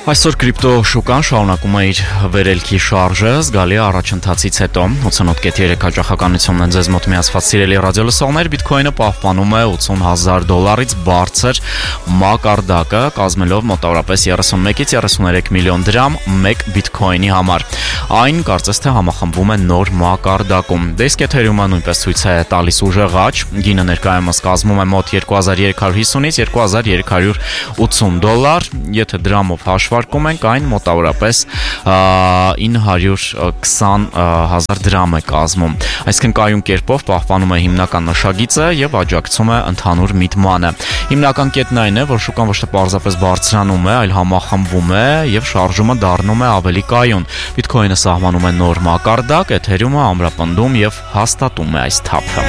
Այսօր կրիպտո շուկան շարունակում է իր վերելքի շարժը, զգալի առաջընթացից հետո 88.3 հաճախականությունն են ձեզ մոտ միացված սիրելի ռադիոլսողներ, բիտքոինը պահպանում է $80,000-ից բարձր մակարդակը, կազմելով մոտավորապես 31-ից 33 միլիոն դրամ մեկ բիտքոինի համար։ Այն կարծես թե համախմբվում է նոր մակարդակում։ Իսկ Ethereum-ը նույնպես ցույց է տալիս ուժեղ աճ, գինը ներկայումս կազմում է մոտ $2,350-ից $2,280, եթե դրամով հաշվարկում ենք, այն մոտավորապես 920,000 դրամ է կազմում։ Այսինքն կայուն կերպով պահպանում է հիմնական նշագիծը եւ աջակցում է ընդհանուր միտմանը։ Հիմնական կետն այն է, որ շուկան ոչ թե պարզապես բարձրանում է, այլ համախմբվում է եւ շարժումը դառնում է ավելի կայուն։ Բիտքոինը սահմանում է նոր մակարդակ, Ethereum-ը ամրապնդում եւ հաստատում է այս թափը։